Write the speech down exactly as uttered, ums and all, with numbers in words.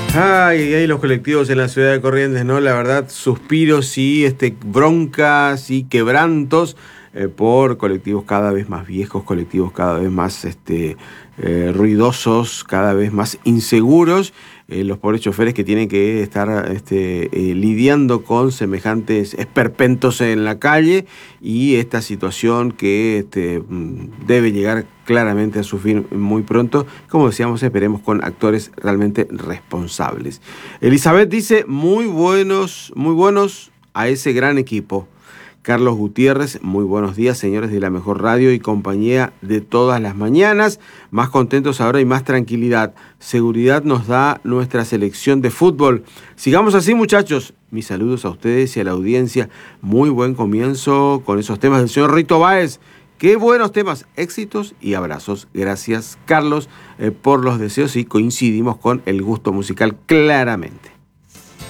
Ay, ay, los colectivos en la ciudad de Corrientes, ¿no? La verdad, suspiros y este, broncas y quebrantos eh, por colectivos cada vez más viejos, colectivos cada vez más este, eh, ruidosos, cada vez más inseguros. Eh, los pobres choferes que tienen que estar este, eh, lidiando con semejantes esperpentos en la calle y esta situación que este, debe llegar claramente a su fin muy pronto. Como decíamos, esperemos con actores realmente responsables. Elizabeth dice, muy buenos, muy buenos a ese gran equipo. Carlos Gutiérrez, muy buenos días, señores de la mejor radio y compañía de todas las mañanas. Más contentos ahora y más tranquilidad. Seguridad nos da nuestra selección de fútbol. Sigamos así, muchachos. Mis saludos a ustedes y a la audiencia. Muy buen comienzo con esos temas del señor Rito Báez. Qué buenos temas, éxitos y abrazos. Gracias, Carlos, eh, por los deseos y coincidimos con el gusto musical claramente.